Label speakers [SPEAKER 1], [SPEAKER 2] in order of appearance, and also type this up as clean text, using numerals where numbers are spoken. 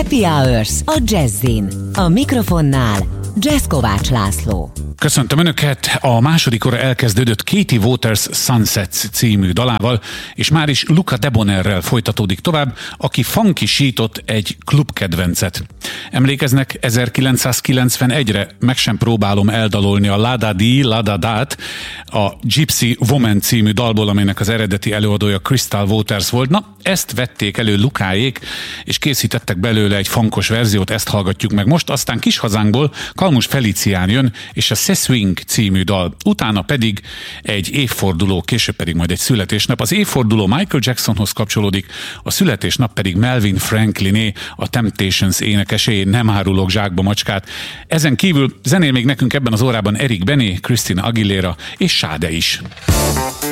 [SPEAKER 1] Happy Hours a Jazzin. A mikrofonnál Jazz Kovács László.
[SPEAKER 2] Köszöntöm Önöket! A második óra elkezdődött Katie Waters Sunsets című dalával, és már is Luca Debonairrel folytatódik tovább, aki funkisított egy klubkedvencet. Emlékeznek 1991-re, meg sem próbálom eldalolni a Lada Di, Lada Dat, a Gypsy Woman című dalból, amelynek az eredeti előadója Crystal Waters volt. Na, ezt vették elő Lukáék, és készítettek belőle egy funkos verziót, ezt hallgatjuk meg most, aztán kis hazánkból Kalmus Felicián jön, és a Swing című dal. Utána pedig egy évforduló, később pedig majd egy születésnap. Az évforduló Michael Jacksonhoz kapcsolódik, a születésnap pedig Melvin Frankliné, a Temptations énekesé, nem árulok zsákba macskát. Ezen kívül zenél még nekünk ebben az órában Eric Bené, Christina Aguilera és Sade is.